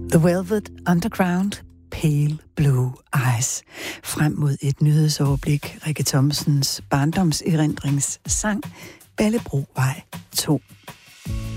The Velvet Underground, Pale Blue Eyes. Frem mod et nyhedsoverblik. Rikke Thomsens barndomserindringssang, Ballebrovej 2.